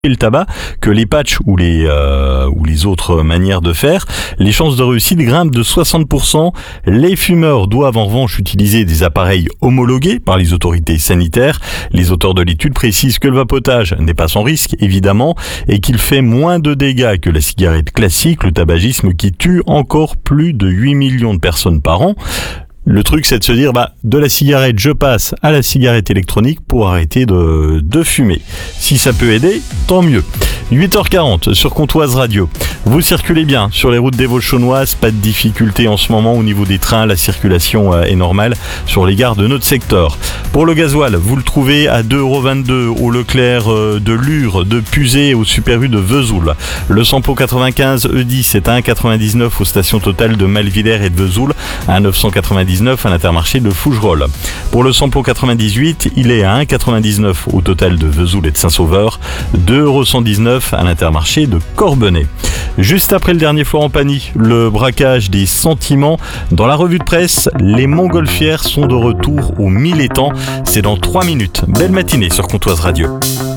le tabac que les patchs ou les autres manières de faire, les chances de réussite grimpent de 60%. Les fumeurs doivent en revanche utiliser des appareils homologués par les autorités sanitaires. Les auteurs de l'étude précisent que le vapotage n'est pas sans risque, évidemment, et qu'il fait moins de dégâts que la cigarette classique, le tabagisme qui tue encore plus de 8 millions de personnes par an. Le truc, c'est de se dire, de la cigarette, je passe à la cigarette électronique pour arrêter de fumer. Si ça peut aider, tant mieux. 8h40 sur Comtoise Radio. Vous circulez bien sur les routes des Vosges-Chaunoises, pas de difficulté en ce moment au niveau des trains, la circulation est normale sur les gares de notre secteur. Pour le gasoil, vous le trouvez à 2,22€ au Leclerc de Lure, de Puzet, au Super U de Vesoul. Le samplon 95 E10 est à 1,99€ aux stations Total de Malvillers et de Vesoul, à 999 à l'Intermarché de Fougerolles. Pour le samplon 98, il est à 1,99€ au Total de Vesoul et de Saint-Sauveur, 2,119€ à l'Intermarché de Corbenay. Juste après le dernier Florent Pagny, le braquage des sentiments. Dans la revue de presse, les montgolfières sont de retour au 1000 étangs. C'est dans 3 minutes. Belle matinée sur Comtoise Radio.